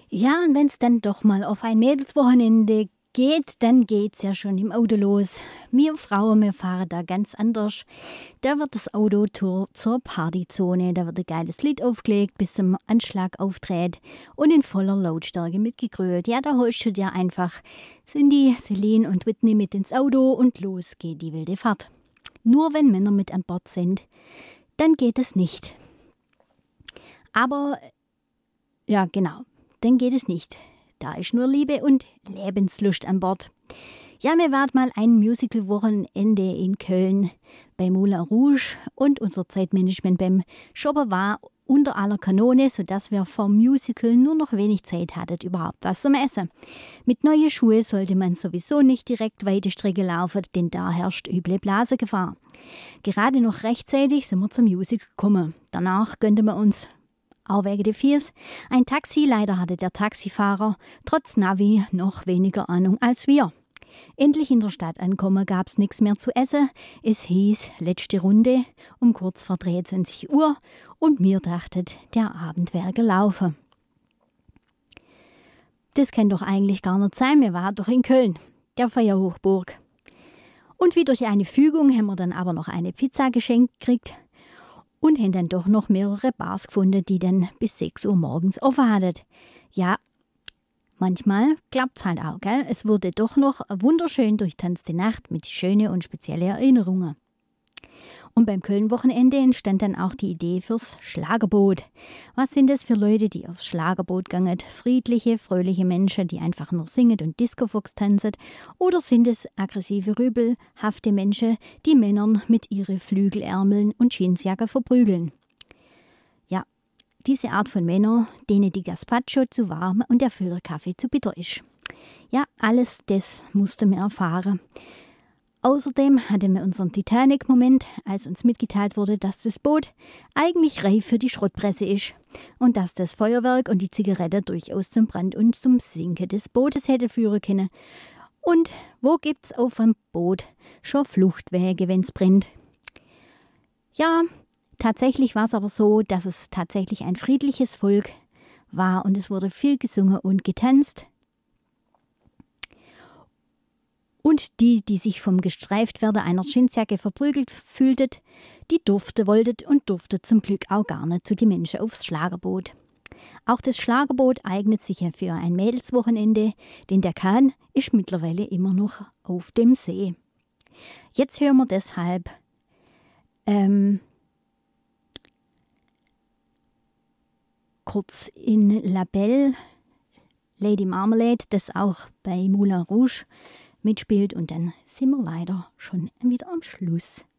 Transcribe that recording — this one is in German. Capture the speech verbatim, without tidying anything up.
Ja, und wenn es dann doch mal auf ein Mädelswochenende geht, dann geht's ja schon im Auto los. Wir Frauen, wir fahren da ganz anders. Da wird das Auto zur, zur Partyzone. Da wird ein geiles Lied aufgelegt, bis zum Anschlag auftritt und in voller Lautstärke mitgegrölt. Ja, da holst du dir einfach Cindy, Celine und Whitney mit ins Auto und los geht die wilde Fahrt. Nur wenn Männer mit an Bord sind, dann geht es nicht. Aber, ja genau, dann geht es nicht. Da ist nur Liebe und Lebenslust an Bord. Ja, wir waren mal ein Musical-Wochenende in Köln bei Moulin Rouge und unser Zeitmanagement beim Shoppen war unter aller Kanone, sodass wir vor Musical nur noch wenig Zeit hatten, überhaupt was zum Essen. Mit neuen Schuhen sollte man sowieso nicht direkt weite Strecke laufen, denn da herrscht üble Blasegefahr. Gerade noch rechtzeitig sind wir zum Musical gekommen. Danach gönnten wir uns, auch wegen der Viers, ein Taxi. Leider hatte der Taxifahrer trotz Navi noch weniger Ahnung als wir. Endlich in der Stadt ankommen, gab's nichts mehr zu essen. Es hieß letzte Runde um kurz vor dreiundzwanzig Uhr und wir dachten, der Abend wäre gelaufen. Das kann doch eigentlich gar nicht sein, wir waren doch in Köln, der Feuerhochburg. Und wie durch eine Fügung haben wir dann aber noch eine Pizza geschenkt gekriegt und haben dann doch noch mehrere Bars gefunden, die dann bis sechs Uhr morgens offen hatten. Ja, manchmal klappt's halt auch, gell? Es wurde doch noch eine wunderschön durchtanzte Nacht mit schönen und speziellen Erinnerungen. Und beim Köln-Wochenende entstand dann auch die Idee fürs Schlagerboot. Was sind das für Leute, die aufs Schlagerboot gehen? Friedliche, fröhliche Menschen, die einfach nur singen und Discofox tanzen? Oder sind es aggressive, rübelhafte Menschen, die Männern mit ihren Flügelärmeln und Jeansjacke verprügeln? Ja, diese Art von Männern, denen die Gazpacho zu warm und der Filterkaffee zu bitter ist. Ja, alles das mussten wir erfahren. Außerdem hatten wir unseren Titanic-Moment, als uns mitgeteilt wurde, dass das Boot eigentlich reif für die Schrottpresse ist und dass das Feuerwerk und die Zigarette durchaus zum Brand und zum Sinken des Bootes hätte führen können. Und wo gibt's auf einem Boot schon Fluchtwege, wenn's brennt? Ja, tatsächlich war es aber so, dass es tatsächlich ein friedliches Volk war und es wurde viel gesungen und getanzt. Und die, die sich vom Gestreiftwerden einer Jeansjacke verprügelt fühlten, die durfte, wollten und durfte zum Glück auch gar nicht zu den Menschen aufs Schlagerboot. Auch das Schlagerboot eignet sich ja für ein Mädelswochenende, denn der Kahn ist mittlerweile immer noch auf dem See. Jetzt hören wir deshalb ähm, kurz in La Belle, Lady Marmalade, das auch bei Moulin Rouge mitspielt und dann sind wir leider schon wieder am Schluss.